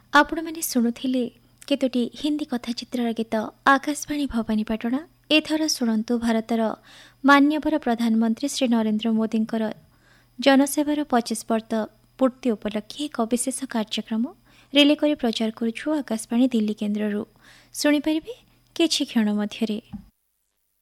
ଆପଣମାନେ ଶୁଣୁଥିଲେ କେତୋଟି ହିନ୍ଦୀ କଥାଚିତ୍ରର ଗୀତ ଆକାଶବାଣୀ ଭବାନୀପାଟଣା। ଏଥର ଶୁଣନ୍ତୁ ଭାରତର ମାନ୍ୟବର ପ୍ରଧାନମନ୍ତ୍ରୀ ଶ୍ରୀ ନରେନ୍ଦ୍ର ମୋଦିଙ୍କର ଜନସେବାର 25 ବର୍ଷ ପୂର୍ତ୍ତି ଉପଲକ୍ଷେ ଏକ ବିଶେଷ କାର୍ଯ୍ୟକ୍ରମ ରିଲେ କରି ପ୍ରଚାର କରୁଛୁ ଆକାଶବାଣୀ ଦିଲ୍ଲୀ କେନ୍ଦ୍ରରୁ। ଶୁଣିପାରିବେ କିଛି କ୍ଷଣ ମଧ୍ୟରେ।